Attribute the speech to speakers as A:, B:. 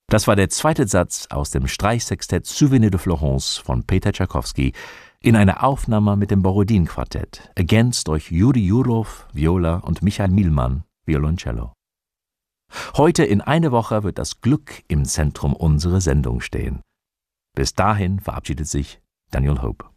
A: Das war der zweite Satz aus dem Streichsextett Souvenir de Florence von Peter Tschaikowski in einer Aufnahme mit dem Borodin-Quartett, ergänzt durch Juri Jurow, Viola und Michael Mielmann, Violoncello. Heute in einer Woche wird das Glück im Zentrum unserer Sendung stehen. Bis dahin verabschiedet sich Daniel Hope.